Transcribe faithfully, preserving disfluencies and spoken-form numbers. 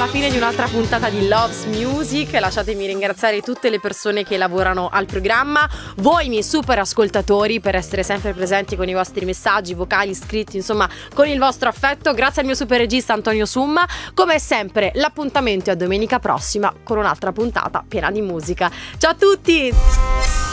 alla fine di un'altra puntata di Loves Music. Lasciatemi ringraziare tutte le persone che lavorano al programma, voi miei super ascoltatori, per essere sempre presenti con i vostri messaggi vocali, scritti, insomma con il vostro affetto. Grazie al mio super regista Antonio Summa. Come sempre l'appuntamento è a domenica prossima con un'altra puntata piena di musica. Ciao a tutti!